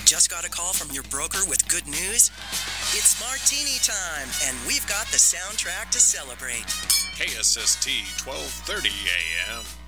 Just got a call from your broker with good news? It's Martini time, and we've got the soundtrack to celebrate. KSST 1230 AM.